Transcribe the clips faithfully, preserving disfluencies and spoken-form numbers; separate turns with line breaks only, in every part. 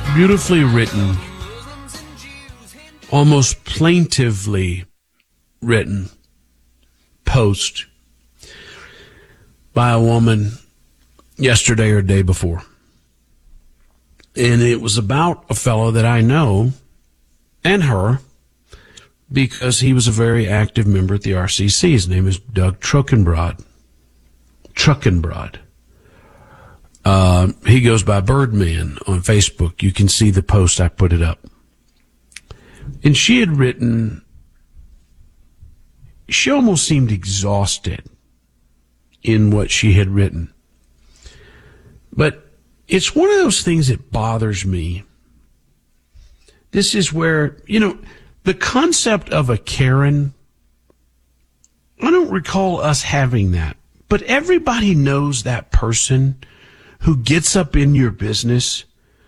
beautifully written, almost plaintively written post by a woman yesterday or day before. And it was about a fellow that I know and her because he was a very active member at the R C C. His name is Doug Truckenbrod. Truckenbrod. Uh, he goes by Birdman on Facebook. You can see the post. I put it up. And she had written, she almost seemed exhausted in what she had written. But it's one of those things that bothers me. This is where, you know, the concept of a Karen, I don't recall us having that. But everybody knows that person who gets up in your business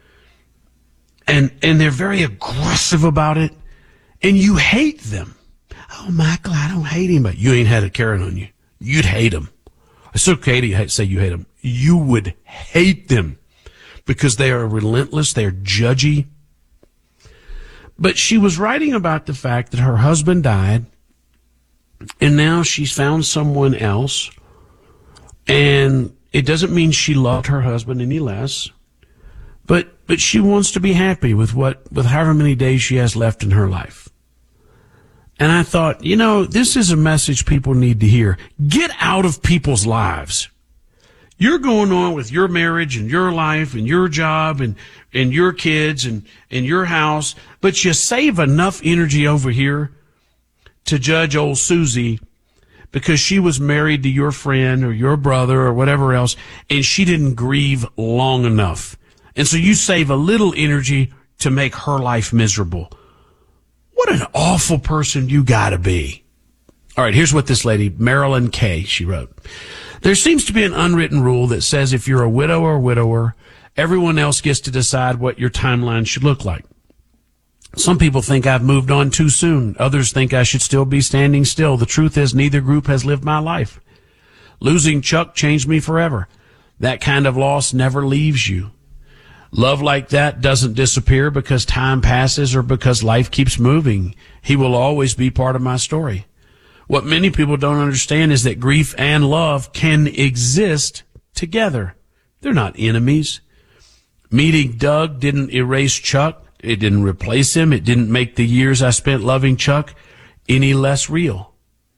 and and they're very aggressive about it, and you hate them. Oh, Michael, I don't hate him, but you ain't had a Karen on you. You'd hate him. It's okay to say you hate them. You would hate them because they are relentless, they're judgy. But she was writing about the fact that her husband died, and now she's found someone else, and it doesn't mean she loved her husband any less, but but she wants to be happy with what with however many days she has left in her life. And I thought, you know, this is a message people need to hear. Get out of people's lives. You're going on with your marriage and your life and your job and, and your kids and, and your house, but you save enough energy over here to judge old Susie because she was married to your friend or your brother or whatever else, and she didn't grieve long enough. And so you save a little energy to make her life miserable. What an awful person you gotta be. All right, here's what this lady, Marilyn Kay, she wrote. There seems to be an unwritten rule that says if you're a widow or widower, everyone else gets to decide what your timeline should look like. Some people think I've moved on too soon. Others think I should still be standing still. The truth is neither group has lived my life. Losing Chuck changed me forever. That kind of loss never leaves you. Love like that doesn't disappear because time passes or because life keeps moving. He will always be part of my story. What many people don't understand is that grief and love can exist together. They're not enemies. Meeting Doug didn't erase Chuck. It didn't replace him. It didn't make the years I spent loving Chuck any less real.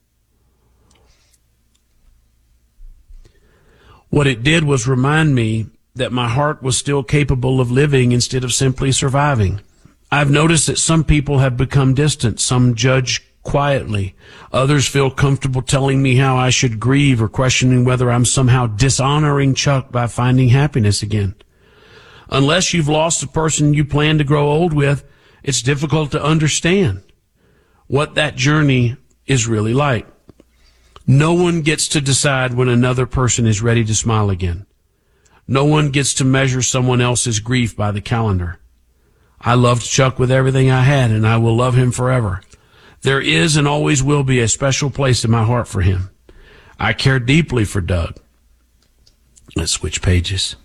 What it did was remind me that my heart was still capable of living instead of simply surviving. I've noticed that some people have become distant. Some judge quietly. Others feel comfortable telling me how I should grieve or questioning whether I'm somehow dishonoring Chuck by finding happiness again. Unless you've lost the person you plan to grow old with, it's difficult to understand what that journey is really like. No one gets to decide when another person is ready to smile again. No one gets to measure someone else's grief by the calendar. I loved Chuck with everything I had, and I will love him forever. There is and always will be a special place in my heart for him. I care deeply for Doug. Let's switch pages.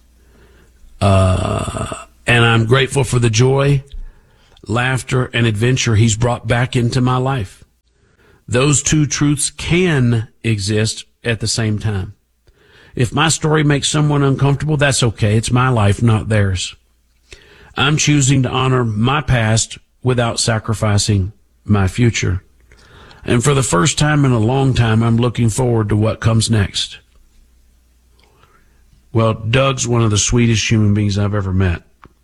Uh, and I'm grateful for the joy, laughter, and adventure he's brought back into my life. Those two truths can exist at the same time. If my story makes someone uncomfortable, that's okay. It's my life, not theirs. I'm choosing to honor my past without sacrificing my future. And for the first time in a long time, I'm looking forward to what comes next. Well, Doug's one of the sweetest human beings I've ever met.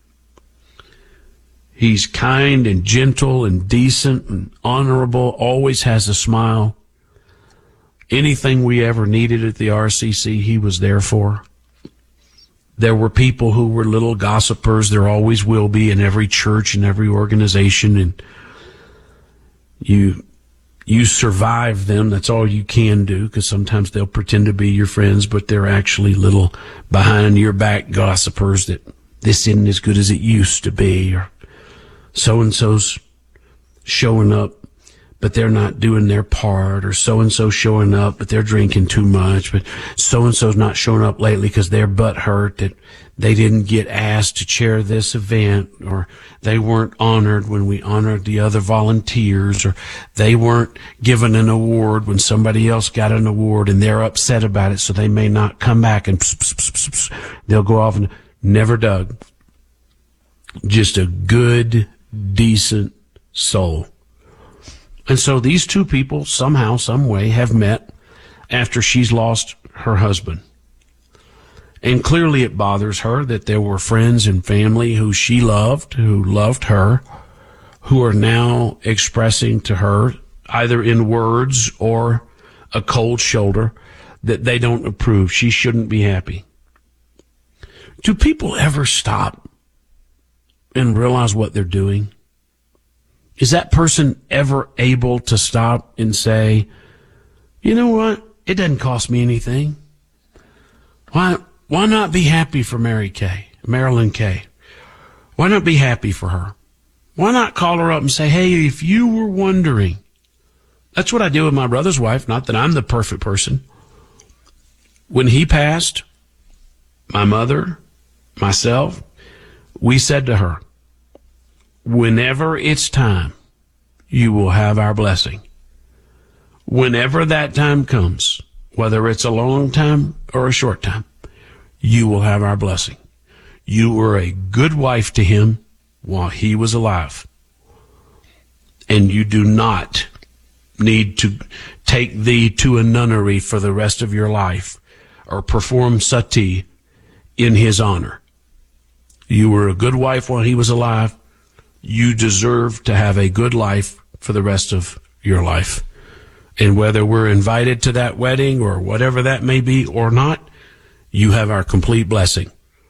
He's kind and gentle and decent and honorable, always has a smile. Anything we ever needed at the R C C, he was there for. There were people who were little gossipers. There always will be in every church and every organization. And you you survive them. That's all you can do, because sometimes they'll pretend to be your friends, but they're actually little behind your back gossipers that this isn't as good as it used to be, or so-and-so's showing up, but they're not doing their part, or so-and-so showing up, but they're drinking too much, but so-and-so's not showing up lately because their butt hurt that they didn't get asked to chair this event, or they weren't honored when we honored the other volunteers, or they weren't given an award when somebody else got an award and they're upset about it, so they may not come back, and pss, pss, pss, pss, they'll go off and never Doug. Just a good, decent soul. And so these two people somehow, some way have met after she's lost her husband. And clearly it bothers her that there were friends and family who she loved, who loved her, who are now expressing to her, either in words or a cold shoulder, that they don't approve. She shouldn't be happy. Do people ever stop and realize what they're doing? Is that person ever able to stop and say, you know what? It doesn't cost me anything. Why, why not be happy for Mary Kay, Marilyn Kay? Why not be happy for her? Why not call her up and say, hey, if you were wondering, that's what I did with my brother's wife. Not that I'm the perfect person. When he passed, my mother, myself, we said to her, whenever it's time, you will have our blessing. Whenever that time comes, whether it's a long time or a short time, you will have our blessing. You were a good wife to him while he was alive. And you do not need to take thee to a nunnery for the rest of your life or perform sati in his honor. You were a good wife while he was alive. You deserve to have a good life for the rest of your life. And whether we're invited to that wedding or whatever that may be or not, you have our complete blessing.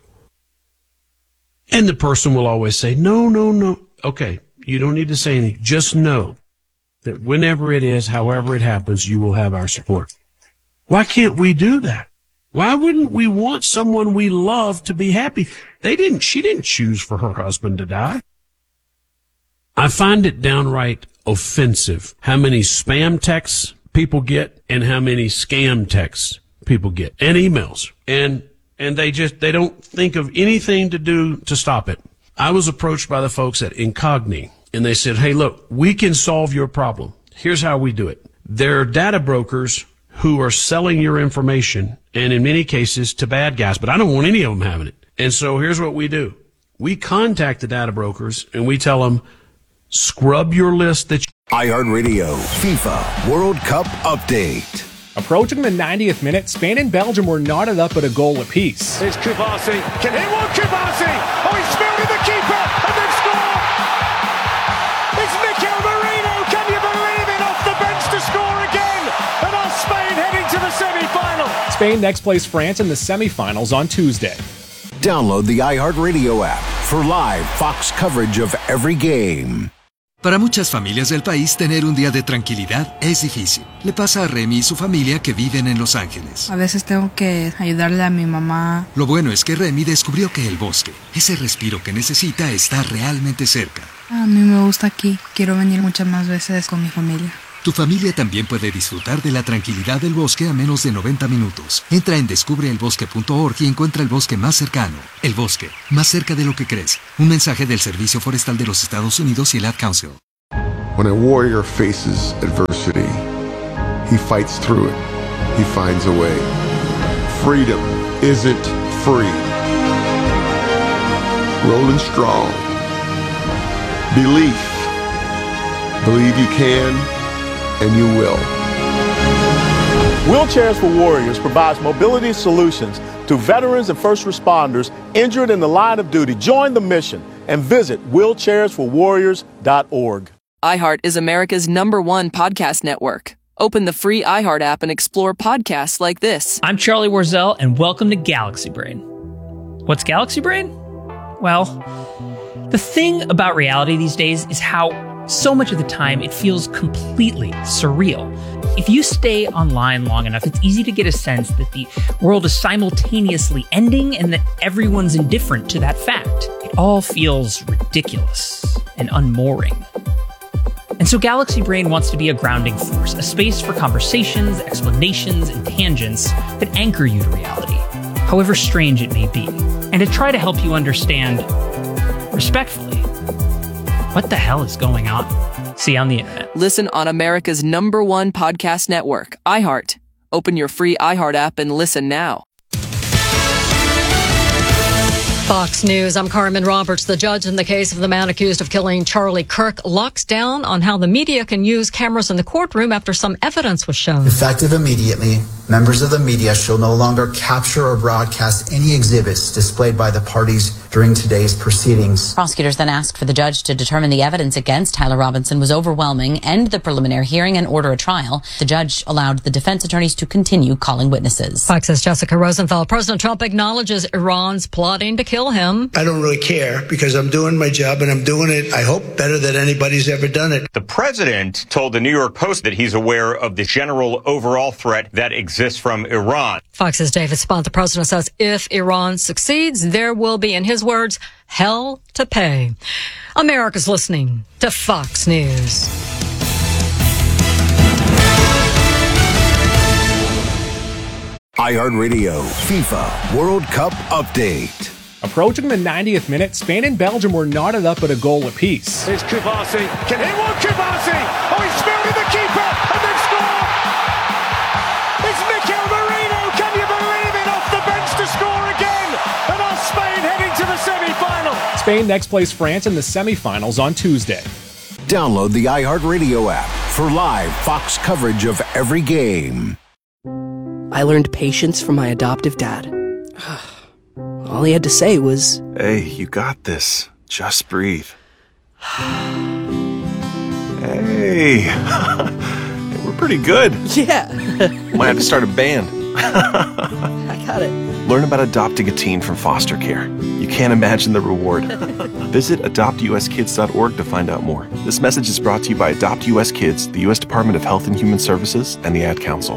And the person will always say, no, no, no. Okay, you don't need to say anything. Just know that whenever it is, however it happens, you will have our support. Why can't we do that? Why wouldn't we want someone we love to be happy? They didn't, she didn't choose for her husband to die. I find it downright offensive how many spam texts people get and how many scam texts people get and emails. And, and they just, they don't think of anything to do to stop it. I was approached by the folks at Incogni and they said, hey, look, we can solve your problem. Here's how we do it. There are data brokers who are selling your information, and in many cases to bad guys, but I don't want any of them having it. And so here's what we do. We contact the data brokers and we tell them, scrub your list that you...
iHeartRadio FIFA World Cup Update.
Approaching the ninetieth minute, Spain and Belgium were knotted up at a goal apiece.
Here's Kouassi. Can hit one, Kouassi! Oh, he's fielded the keeper, and they've scored! It's Mikel Merino, can you believe it? Off the bench to score again! And our Spain heading to the semi-final.
Spain next plays France in the semi-finals on Tuesday.
Download the iHeartRadio app for live Fox coverage of every game.
Para muchas familias del país, tener un día de tranquilidad es difícil. Le pasa a Remy y su familia que viven en Los Ángeles.
A veces tengo que ayudarle a mi mamá.
Lo bueno es que Remy descubrió que el bosque, ese respiro que necesita, está realmente cerca.
A mí me gusta aquí. Quiero venir muchas más veces con mi familia.
Tu familia también puede disfrutar de la tranquilidad del bosque a menos de noventa minutos. Entra en descubre el bosque punto org y encuentra el bosque más cercano. El bosque, más cerca de lo que crees. Un mensaje del Servicio Forestal de los Estados Unidos y el Ad Council.
When a warrior faces adversity, he fights through it. He finds a way. Freedom isn't free. Rolling strong. Belief. Believe you can. And you will.
Wheelchairs for Warriors provides mobility solutions to veterans and first responders injured in the line of duty. Join the mission and visit wheelchairs for warriors dot org.
iHeart is America's number one podcast network. Open the free iHeart app and explore podcasts like this.
I'm Charlie Warzel, and welcome to Galaxy Brain. What's Galaxy Brain? Well, the thing about reality these days is how so much of the time it feels completely surreal. If you stay online long enough, it's easy to get a sense that the world is simultaneously ending and that everyone's indifferent to that fact. It all feels ridiculous and unmooring. And so Galaxy Brain wants to be a grounding force, a space for conversations, explanations, and tangents that anchor you to reality, however strange it may be. and to try to help you understand, respectfully, what the hell is going on. See you on the internet.
Listen on America's number one podcast network, iHeart. Open your free iHeart app and listen now.
Fox News, I'm Carmen Roberts. The judge in the case of the man accused of killing Charlie Kirk locks down on how the media can use cameras in the courtroom after some evidence was shown.
Effective immediately, members of the media shall no longer capture or broadcast any exhibits displayed by the parties during today's proceedings.
Prosecutors then asked for the judge to determine the evidence against Tyler Robinson was overwhelming, end the preliminary hearing, and order a trial. The judge allowed the defense attorneys to continue calling witnesses.
Fox's Jessica Rosenthal. President Trump acknowledges Iran's plotting to kill him.
I don't really care because I'm doing my job and I'm doing it, I hope, better than anybody's ever done it.
The president told the New York Post that he's aware of the general overall threat that exists from Iran.
Fox's David Spont. The president says if Iran succeeds, there will be, in his words, hell to pay. America's listening to Fox News.
iHeartRadio FIFA World Cup Update.
Approaching the ninetieth minute, Spain and Belgium were knotted up at a goal apiece.
Here's Kubasi. Can he one Kubasi? Oh, he's spilled in the keeper and they've scored! It's Mikel Merino. Can you believe it? Off the bench to score again. And our Spain heading to the semi-final.
Spain next plays France in the semi-finals on Tuesday.
Download the iHeartRadio app for live Fox coverage of every game.
I learned patience from my adoptive dad. All he had to say was,
"Hey, you got this. Just breathe." Hey, we're pretty good.
Yeah.
Might have to start a band.
I got it.
Learn about adopting a teen from foster care. You can't imagine the reward. Visit adopt u s kids dot org to find out more. This message is brought to you by Adopt U S Kids, the U S Department of Health and Human Services, and the Ad Council.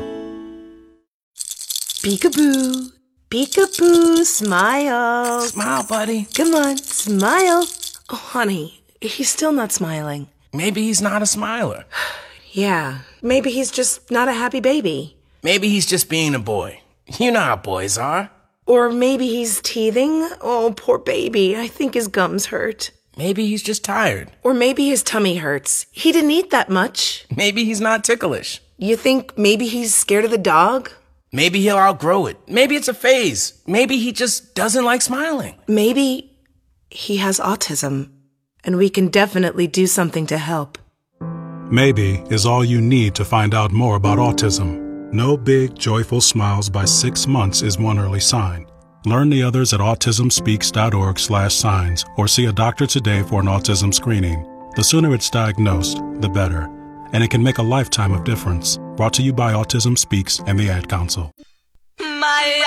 Peekaboo. Peekaboo, smile.
Smile, buddy.
Come on, smile. Oh, honey, he's still not smiling.
Maybe he's not a smiler.
Yeah, maybe he's just not a happy baby.
Maybe he's just being a boy. You know how boys are.
Or maybe he's teething. Oh, poor baby. I think his gums hurt.
Maybe he's just tired.
Or maybe his tummy hurts. He didn't eat that much.
Maybe he's not ticklish.
You think maybe he's scared of the dog?
Maybe he'll outgrow it. Maybe it's a phase. Maybe he just doesn't like smiling.
Maybe he has autism, and we can definitely do something to help.
Maybe is all you need to find out more about autism. No big, joyful smiles by six months is one early sign. Learn the others at autism speaks dot org slash signs or see a doctor today for an autism screening. The sooner it's diagnosed, the better. And it can make a lifetime of difference. Brought to you by Autism Speaks and the Ad Council.
Hey.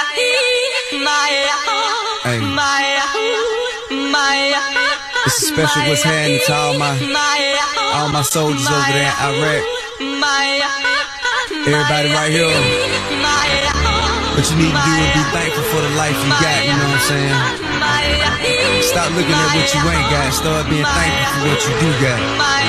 It's a special what's happening to all my, all my soldiers over there in Iraq. Everybody right here. What you need to do is be thankful for the life you got, you know what I'm saying? Stop looking at what you ain't got. Start being thankful for what you do got.